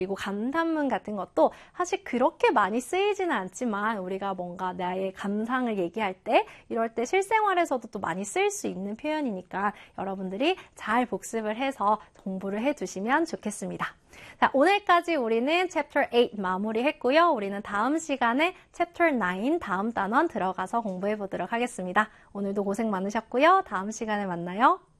그리고 감탄문 같은 것도 사실 그렇게 많이 쓰이지는 않지만 우리가 뭔가 나의 감상을 얘기할 때 이럴 때 실생활에서도 또 많이 쓸 수 있는 표현이니까 여러분들이 잘 복습을 해서 공부를 해두시면 좋겠습니다. 자, 오늘까지 우리는 Chapter 8 마무리했고요. 우리는 다음 시간에 Chapter 9 다음 단원 들어가서 공부해 보도록 하겠습니다. 오늘도 고생 많으셨고요. 다음 시간에 만나요.